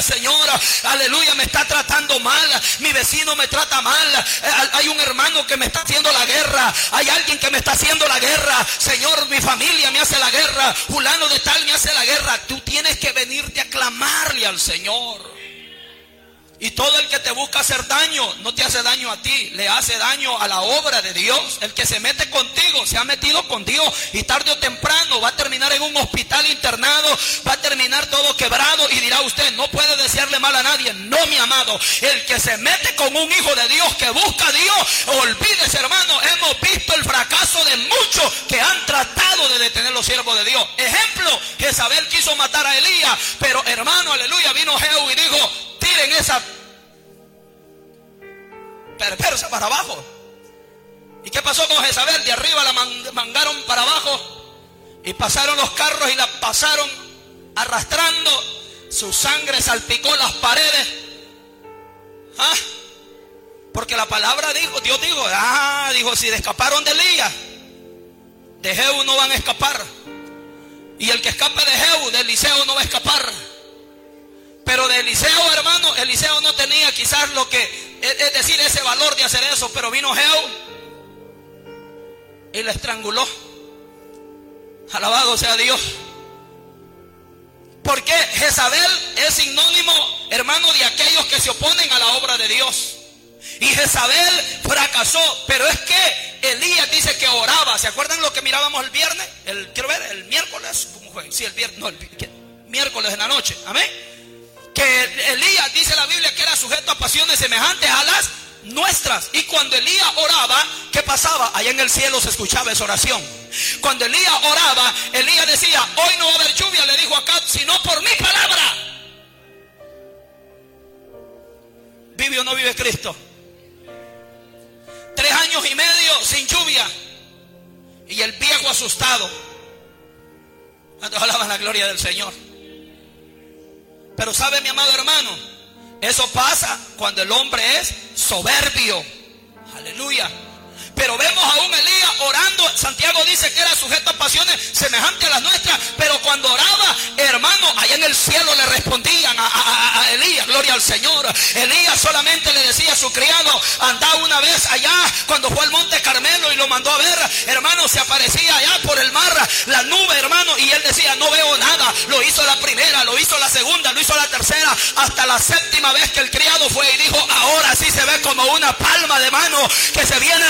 Señora, aleluya, me está tratando mal, mi vecino me trata mal, hay un hermano que me está haciendo la guerra, hay alguien que me está haciendo la guerra, Señor, mi familia me hace la guerra, fulano de tal me hace la guerra. Tú tienes que venirte a clamarle al Señor. Y todo el que te busca hacer daño, no te hace daño a ti, le hace daño a la obra de Dios. El que se mete contigo, se ha metido con Dios, y tarde o temprano va a terminar en un hospital internado, va a terminar todo quebrado, y dirá usted, no puede desearle mal a nadie. No, mi amado, el que se mete con un hijo de Dios, que busca a Dios, olvídese, hermano, hemos visto el fracaso de muchos que han tratado de detener los siervos de Dios. Ejemplo, Jezabel quiso matar a Elías, pero hermano, aleluya, vino Jehú y dijo, tiren esa perversa para abajo. ¿Y qué pasó con Jezabel? De arriba la mandaron para abajo, y pasaron los carros y la pasaron arrastrando. Su sangre salpicó las paredes. Porque la palabra dijo, Dios dijo, dijo, si escaparon de Elías, de Jehú no van a escapar. Y el que escape de Jehú, de Eliseo, no va a escapar. Pero de Eliseo, hermano, Eliseo no tenía quizás lo que, es decir, ese valor de hacer eso. Pero vino Jehú y la estranguló. Alabado sea Dios. Porque Jezabel es sinónimo, hermano, de aquellos que se oponen a la obra de Dios. Y Jezabel fracasó. Pero es que Elías dice que oraba. ¿Se acuerdan lo que mirábamos el viernes? Quiero ver, el miércoles. ¿Cómo fue? Sí, el viernes, no, el miércoles en la noche. Amén. Que Elías, dice la Biblia, que era sujeto a pasiones semejantes a las nuestras. Y cuando Elías oraba, ¿qué pasaba? Allá en el cielo se escuchaba esa oración. Cuando Elías oraba, Elías decía, hoy no va a haber lluvia, le dijo a Acab, sino por mi palabra. ¿Vive o no vive Cristo? 3 años y medio sin lluvia, y el viejo asustado. ¿Cuántos alaban la gloria del Señor? Pero sabe, mi amado hermano, eso pasa cuando el hombre es soberbio. Aleluya. Pero vemos a un Elías orando. Santiago dice que era sujeto a pasiones semejantes a las nuestras. Pero cuando oraba, hermano, allá en el cielo le respondían a Elías, gloria al Señor. Elías solamente le decía a su criado, anda una vez allá, cuando fue al monte Carmelo y lo mandó a ver, hermano, se aparecía allá por el mar la nube, hermano, y él decía, no veo nada. Lo hizo la primera, lo hizo la segunda, lo hizo la tercera, hasta la 7ª vez que el criado fue y dijo, ahora sí se ve como una palma de mano que se viene